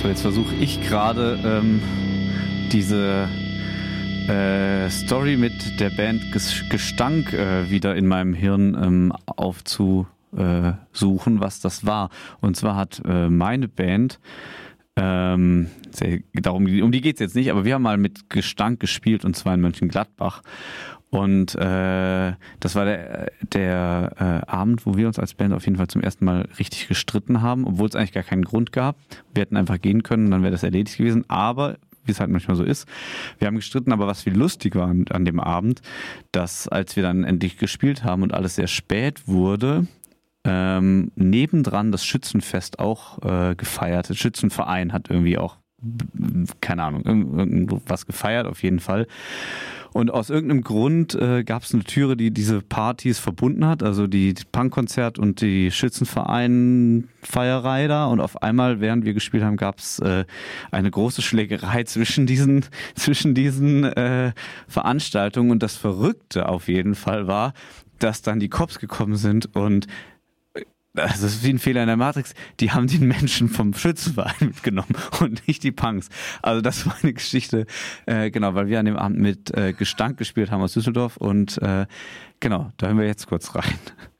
So, jetzt versuche ich gerade diese Story mit der Band Gestank wieder in meinem Hirn aufzusuchen, was das war. Und zwar hat meine Band, um die geht es jetzt nicht, aber wir haben mal mit Gestank gespielt, und zwar in Mönchengladbach. Und das war der Abend, wo wir uns als Band auf jeden Fall zum ersten Mal richtig gestritten haben, obwohl es eigentlich gar keinen Grund gab. Wir hätten einfach gehen können, dann wäre das erledigt gewesen. Aber, wie es halt manchmal so ist, wir haben gestritten, aber was viel lustig war an dem Abend, dass als wir dann endlich gespielt haben und alles sehr spät wurde, nebendran das Schützenfest auch gefeiert. Der Schützenverein hat irgendwie auch, keine Ahnung, irgendwas gefeiert auf jeden Fall. Und aus irgendeinem Grund gab es eine Türe, die diese Partys verbunden hat, also die Punkkonzert und die Schützenverein-Feierei da. Und auf einmal, während wir gespielt haben, gab es eine große Schlägerei zwischen diesen Veranstaltungen. Und das Verrückte auf jeden Fall war, dass dann die Cops gekommen sind und das ist wie ein Fehler in der Matrix. Die haben den Menschen vom Schützenverein mitgenommen und nicht die Punks. Also das war eine Geschichte, genau, weil wir an dem Abend mit Gestank gespielt haben aus Düsseldorf und genau, da hören wir jetzt kurz rein.